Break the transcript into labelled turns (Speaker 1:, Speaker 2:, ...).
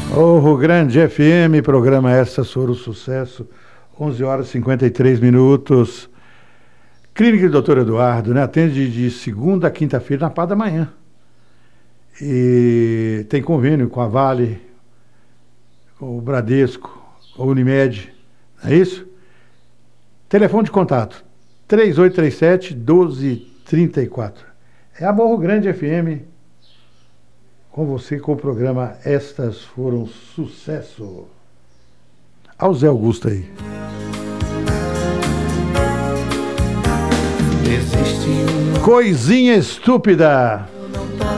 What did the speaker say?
Speaker 1: Morro Grande FM, programa Essas Foram Sucesso, 11 horas e 53 minutos. Clínica do Dr. Eduardo, né? Atende de segunda a quinta-feira na parte da manhã. E tem convênio com a Vale, o Bradesco, a Unimed, não é isso? Telefone de contato, 3837-1234. É a Morro Grande FM, com você, com o programa Estas Foram Sucesso. Ao Zé Augusto aí. Coisinha estúpida.